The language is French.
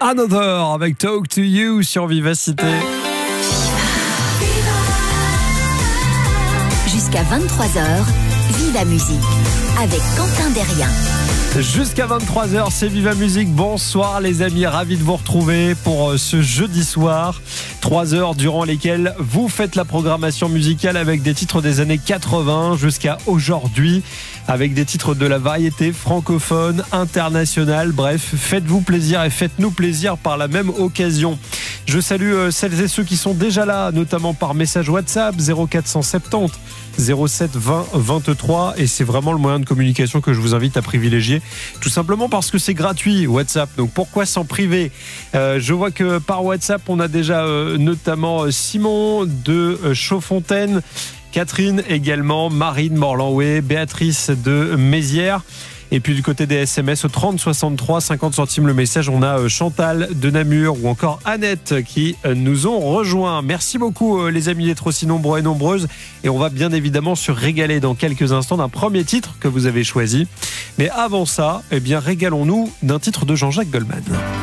Another avec Talk to You sur Vivacité. Jusqu'à 23h, Viva Musique avec Quentin Derrien. Jusqu'à 23h, c'est Viva Musique. Bonsoir les amis, ravi de vous retrouver pour ce jeudi soir. 3 heures durant lesquelles vous faites la programmation musicale avec des titres des années 80 jusqu'à aujourd'hui, avec des titres de la variété francophone, internationale. Bref, faites-vous plaisir et faites-nous plaisir par la même occasion. Je salue celles et ceux qui sont déjà là, notamment par message WhatsApp 0470 07 20 23, et c'est vraiment le moyen de communication que je vous invite à privilégier, tout simplement parce que c'est gratuit WhatsApp, donc pourquoi s'en priver. Je vois que par WhatsApp on a déjà notamment Simon de Chaudfontaine, Catherine également, Marine Morlanoué, Béatrice de Mézières. Et puis du côté des SMS au 30 63 50 centimes le message, on a Chantal de Namur ou encore Annette qui nous ont rejoints. Merci beaucoup les amis d'être aussi nombreux et nombreuses, et on va bien évidemment se régaler dans quelques instants d'un premier titre que vous avez choisi. Mais avant ça, eh bien régalons-nous d'un titre de Jean-Jacques Goldman.